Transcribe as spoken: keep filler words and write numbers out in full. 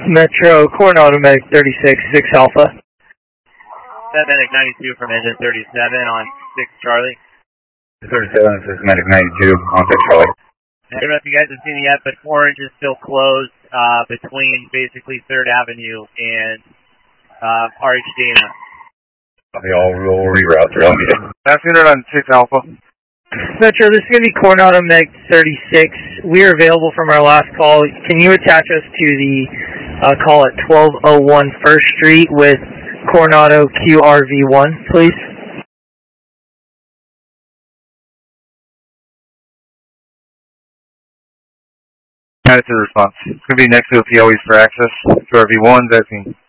Metro, Coronado Medic thirty-six, six Alpha. Medic ninety-two from engine thirty-seven on six Charlie. thirty-seven, this is Medic ninety-two on six Charlie. I don't know if you guys have seen it yet, but Orange is still closed uh, between basically third Avenue and uh, R H Dana. Okay, I'll we'll reroute through L M B. That's unit on six Alpha. Metro, this is going to be Coronado Medic thirty-six. We are available from our last call. Can you attach us to the uh, call at twelve oh one First Street with Coronado Q R V one, please? Attitude response. It's going to be next to the P O Es for access. Q R V one's asking